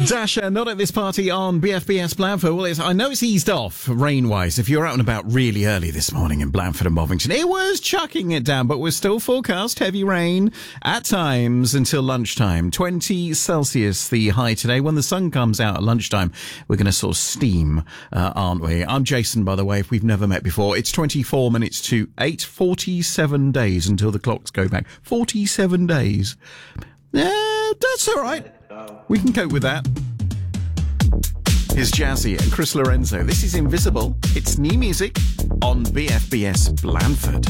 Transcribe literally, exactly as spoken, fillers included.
Dasher, not at this party on B F B S Blandford. Well, it's, I know it's eased off rain-wise. If you're out and about really early this morning in Blandford and Bovington, it was chucking it down, but we're still forecast heavy rain at times until lunchtime. twenty Celsius the high today. When the sun comes out at lunchtime, we're going to sort of steam, uh, aren't we? I'm Jason, by the way, if we've never met before. It's twenty-four minutes to eight. forty-seven days until the clocks go back. forty-seven days. Yeah, that's all right. We can cope with that. Here's Jazzy and Chris Lorenzo. This is Invisible. It's new music on B F B S Blandford.